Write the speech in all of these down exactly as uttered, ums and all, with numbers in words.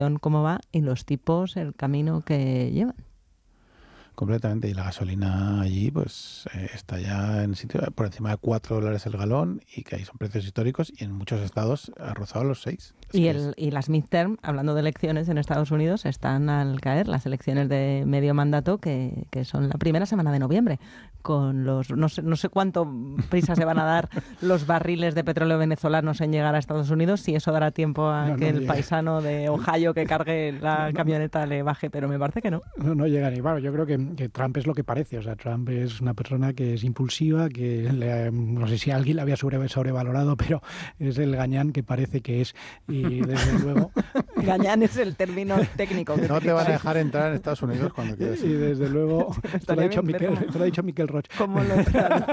cómo va y los tipos, el camino que llevan. Completamente, y la gasolina allí pues eh, está ya en sitio por encima de cuatro dólares el galón, y que ahí son precios históricos, y en muchos estados ha rozado los seis. Y, el, y las midterm, hablando de elecciones en Estados Unidos, están al caer, las elecciones de medio mandato, que, que son la primera semana de noviembre, con los no sé, no sé cuánto prisa se van a dar los barriles de petróleo venezolanos en llegar a Estados Unidos, si eso dará tiempo a no, que no el llega. Paisano de Ohio que cargue la no, camioneta le baje, pero me parece que no. No, no llega ni bueno, yo creo que, que Trump es lo que parece, o sea, Trump es una persona que es impulsiva, que le, no sé si alguien la había sobre, sobrevalorado, pero es el gañán que parece que es. Y desde luego... Gañán es el término técnico. Que no te van a dejar entrar en Estados Unidos cuando quieras. Y desde luego... Esto lo ha dicho Miquel, esto lo ha dicho Miquel Roch. ¿Cómo lo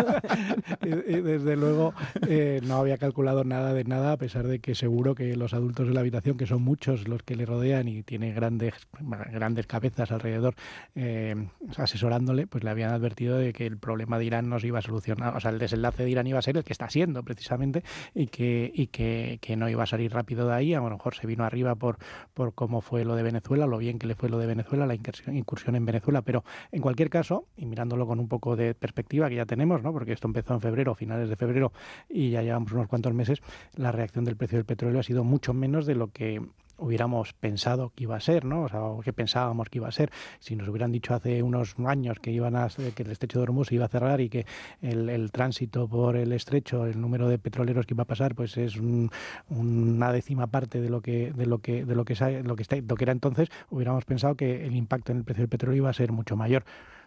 y, y desde luego eh, no había calculado nada de nada, a pesar de que seguro que los adultos de la habitación, que son muchos los que le rodean y tiene grandes, grandes cabezas alrededor eh, asesorándole, pues le habían advertido de que el problema de Irán no se iba a solucionar, o sea, el desenlace de Irán iba a ser el que está siendo precisamente, y que, y que, que no iba a salir rápido de ahí. A lo mejor se vino arriba por, por cómo fue lo de Venezuela, lo bien que le fue lo de Venezuela, la incursión, incursión en Venezuela, pero en cualquier caso, y mirándolo con un poco de perspectiva que ya tenemos, ¿no? Porque esto empezó en febrero, finales de febrero, y ya llevamos unos cuantos meses, la reacción del precio del petróleo ha sido mucho menos de lo que hubiéramos pensado que iba a ser, ¿no? O sea, o que pensábamos que iba a ser. Si nos hubieran dicho hace unos años que iban a que el estrecho de Hormuz se iba a cerrar y que el, el tránsito por el estrecho, el número de petroleros que iba a pasar, pues es un, una décima parte de lo que de lo que de lo que lo que está, lo que era entonces, hubiéramos pensado que el impacto en el precio del petróleo iba a ser mucho mayor.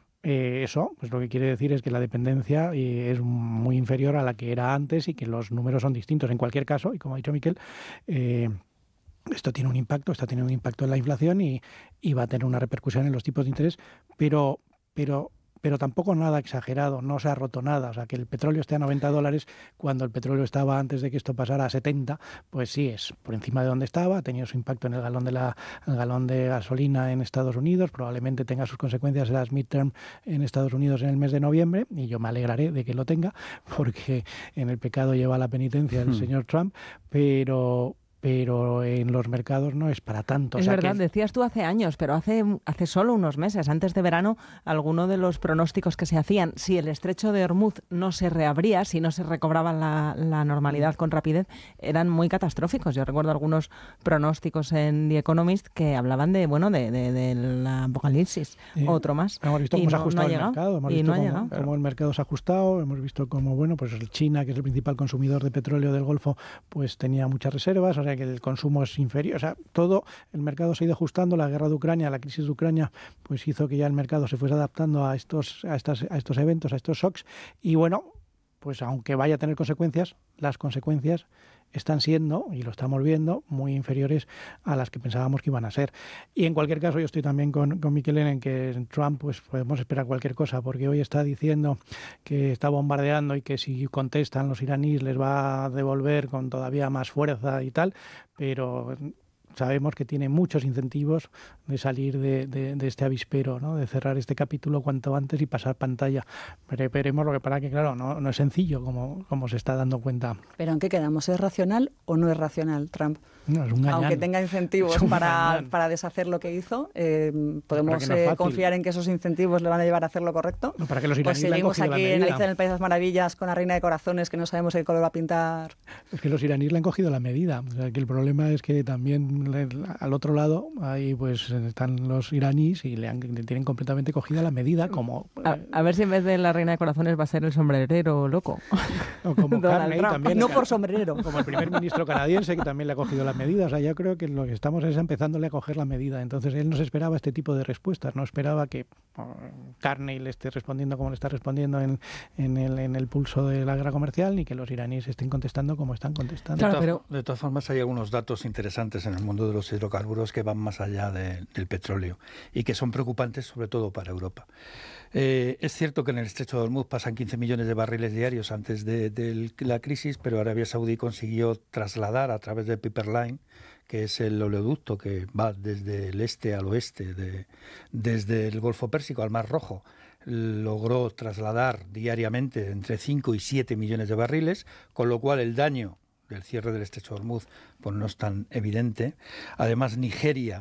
Eh, eso, pues lo que quiere decir es que la dependencia eh, es muy inferior a la que era antes y que los números son distintos. En cualquier caso, y como ha dicho Miquel, eh, esto tiene un impacto, está teniendo un impacto en la inflación y, y va a tener una repercusión en los tipos de interés, pero, pero, pero tampoco nada exagerado, no se ha roto nada. O sea, que el petróleo esté a noventa dólares cuando el petróleo estaba, antes de que esto pasara, a setenta, pues sí, es por encima de donde estaba, ha tenido su impacto en el galón de la el galón de gasolina en Estados Unidos, probablemente tenga sus consecuencias en las midterm en Estados Unidos en el mes de noviembre, y yo me alegraré de que lo tenga, porque en el pecado lleva la penitencia el hmm. señor Trump, pero... pero en los mercados no es para tanto. Es o sea, verdad, que... decías tú hace años, pero hace, hace solo unos meses, antes de verano, alguno de los pronósticos que se hacían, si el estrecho de Hormuz no se reabría, si no se recobraba la, la normalidad con rapidez, eran muy catastróficos. Yo recuerdo algunos pronósticos en The Economist que hablaban de, bueno, de, de, de la apocalipsis, sí. Otro más. Hemos visto cómo y se ha no, ajustado no el ha mercado, hemos y visto no cómo, ha llegado. cómo el mercado se ha ajustado, hemos visto cómo, bueno, pues China, que es el principal consumidor de petróleo del Golfo, pues tenía muchas reservas, o sea que el consumo es inferior, o sea, todo el mercado se ha ido ajustando. La guerra de Ucrania, la crisis de Ucrania, pues hizo que ya el mercado se fuese adaptando a estos, a estas, a estos eventos, a estos shocks, y bueno, pues aunque vaya a tener consecuencias, las consecuencias están siendo, y lo estamos viendo, muy inferiores a las que pensábamos que iban a ser. Y en cualquier caso, yo estoy también con, con Miquel en que en Trump pues podemos esperar cualquier cosa, porque hoy está diciendo que está bombardeando y que si contestan los iraníes les va a devolver con todavía más fuerza y tal, pero sabemos que tiene muchos incentivos de salir de, de, de este avispero, ¿no? De cerrar este capítulo cuanto antes y pasar pantalla. Pero veremos, lo que para que, claro, no, no es sencillo como, como se está dando cuenta. ¿Pero en qué quedamos? ¿Es racional o no es racional Trump? No, es un gañán. Aunque tenga incentivos para, para deshacer lo que hizo, eh, ¿podemos no eh, confiar en que esos incentivos le van a llevar a hacer lo correcto? No, para que los pues seguimos aquí en Alicia en el País de las Maravillas con la Reina de Corazones, que no sabemos qué color va a pintar. Es que los iraníes le han cogido la medida. O sea, que el problema es que también al otro lado ahí pues están los iraníes y le, han, le tienen completamente cogida la medida, como a, a ver si en vez de la Reina de Corazones va a ser el sombrerero loco. O como Carney también, no por sombrerero, como el primer ministro canadiense, que también le ha cogido la medida. O sea, yo creo que lo que estamos es empezándole a coger la medida. Entonces él no se esperaba este tipo de respuestas, no esperaba que oh, Carney le esté respondiendo como le está respondiendo en, en, el, en el pulso de la guerra comercial, ni que los iraníes estén contestando como están contestando. Claro, pero de todas formas hay algunos datos interesantes en el mundo de los hidrocarburos que van más allá de, del petróleo y que son preocupantes sobre todo para Europa. Eh, es cierto que en el estrecho de Hormuz pasan quince millones de barriles diarios antes de, de la crisis, pero Arabia Saudí consiguió trasladar a través del Pipeline, que es el oleoducto que va desde el este al oeste, de, desde el Golfo Pérsico al Mar Rojo, logró trasladar diariamente entre cinco y siete millones de barriles, con lo cual el daño del cierre del estrecho de Hormuz pues no es tan evidente. Además, Nigeria